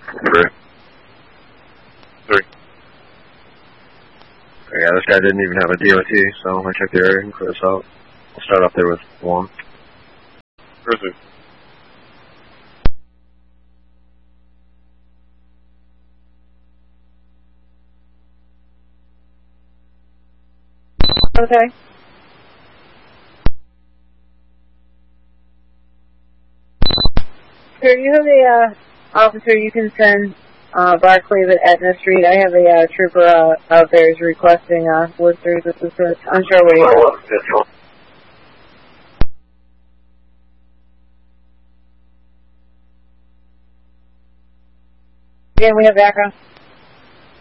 Three. Yeah, this guy didn't even have a DOT, so I checked the area and clear this out. We'll start up there with 1. Cruising. Okay. Sir, you have a officer you can send Barclay at Etna Street. I have a trooper out there is requesting Woodford's assistance. I'm sure where you go. Again, we have background.